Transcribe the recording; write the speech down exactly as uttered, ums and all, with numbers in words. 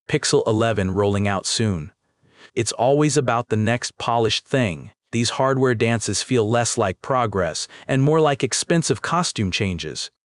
Pixel eleven rolling out soon. It's always about the next polished thing. These hardware dances feel less like progress and more like expensive costume changes.